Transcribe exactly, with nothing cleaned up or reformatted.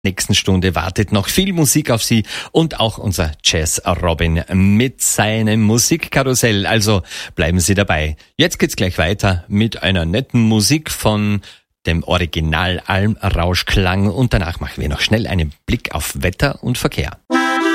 Nächsten Stunde wartet noch viel Musik auf Sie und auch unser Jazz Robin mit seinem Musikkarussell. Also bleiben Sie dabei. Jetzt geht's gleich weiter mit einer netten Musik von dem Original Alm Rauschklang und danach machen wir noch schnell einen Blick auf Wetter und Verkehr.